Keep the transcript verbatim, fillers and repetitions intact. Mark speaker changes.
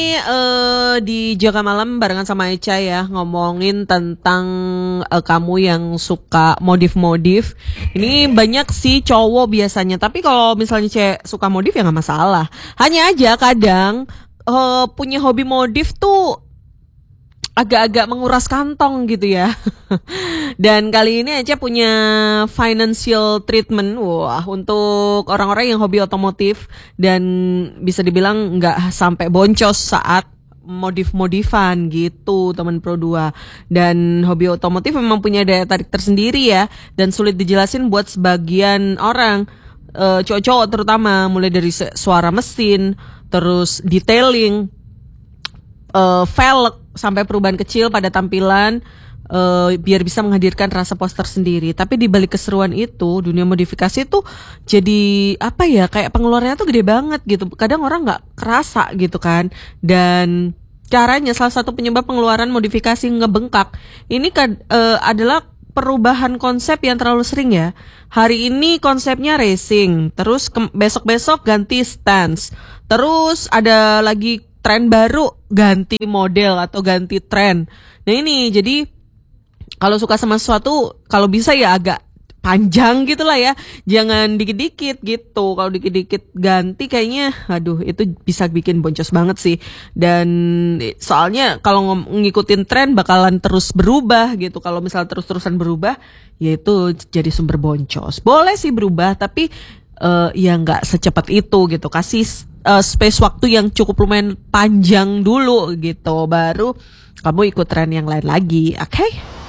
Speaker 1: Ini uh, di Jaga Malam barengan sama Echa ya, ngomongin tentang uh, kamu yang suka modif-modif. Ini banyak sih cowok biasanya, tapi kalau misalnya cewek suka modif ya nggak masalah. Hanya aja kadang uh, punya hobi modif tuh agak-agak menguras kantong gitu ya. Dan kali ini Echa punya financial treatment wah untuk orang-orang yang hobi otomotif dan bisa dibilang nggak sampai boncos saat modif-modifan gitu teman Pro dua. Dan hobi otomotif memang punya daya tarik tersendiri ya, dan sulit dijelasin buat sebagian orang, e, cowok-cowok terutama, mulai dari suara mesin, terus detailing, Uh, velg, sampai perubahan kecil pada tampilan, uh, biar bisa menghadirkan rasa poster sendiri. Tapi di balik keseruan itu, dunia modifikasi tuh jadi apa ya, kayak pengeluarannya tuh gede banget gitu. Kadang orang nggak kerasa gitu kan. Dan caranya, salah satu penyebab pengeluaran modifikasi ngebengkak ini kad, uh, adalah perubahan konsep yang terlalu sering ya. Hari ini konsepnya racing, terus ke- besok-besok ganti stance, terus ada lagi tren baru ganti model atau ganti tren. Nah ini jadi kalau suka sama sesuatu, kalau bisa ya agak panjang gitulah ya, jangan dikit-dikit gitu. Kalau dikit-dikit ganti kayaknya aduh itu bisa bikin boncos banget sih. Dan soalnya kalau ngikutin tren bakalan terus berubah gitu. Kalau misal terus-terusan berubah ya itu jadi sumber boncos. Boleh sih berubah, tapi uh, ya nggak secepat itu gitu. Kasih Uh, space waktu yang cukup lumayan panjang dulu gitu, baru kamu ikut tren yang lain lagi, oke? Okay?